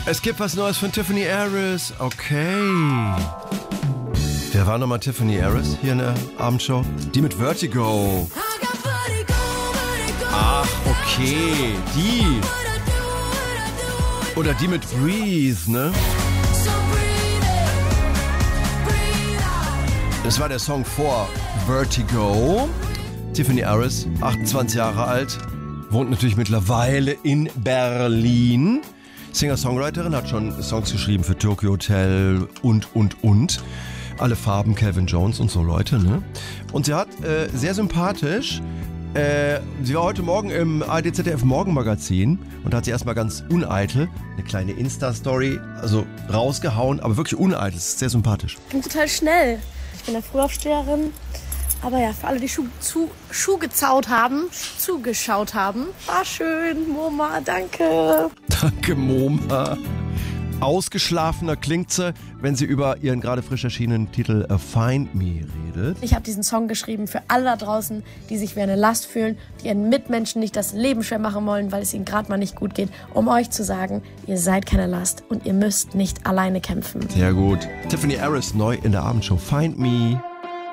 Es gibt was Neues von Tiffany Harris. Okay. Wer war nochmal Tiffany Harris hier in der Abendshow? Die mit Vertigo. Ach, okay. Die. Oder die mit Breathe, ne? Das war der Song vor Vertigo. Tiffany Harris, 28 Jahre alt, wohnt natürlich mittlerweile in Berlin. Singer-Songwriterin, hat schon Songs geschrieben für Tokyo Hotel und. Alle Farben, Calvin Jones und so Leute, ne? Und sie hat sehr sympathisch, sie war heute Morgen im ARD/ZDF Morgenmagazin und da hat sie erstmal ganz uneitel eine kleine Insta-Story, also rausgehauen, aber wirklich uneitel, das ist sehr sympathisch. Ich bin total schnell. Ich bin eine Frühaufsteherin. Aber ja, für alle, die zugeschaut haben, war schön, Moma, danke. Danke, Moma. Ausgeschlafener klingt sie, wenn sie über ihren gerade frisch erschienenen Titel Find Me redet. Ich habe diesen Song geschrieben für alle da draußen, die sich wie eine Last fühlen, die ihren Mitmenschen nicht das Leben schwer machen wollen, weil es ihnen gerade mal nicht gut geht, um euch zu sagen, ihr seid keine Last und ihr müsst nicht alleine kämpfen. Sehr gut. Tiffany Harris neu in der Abendshow. Find Me.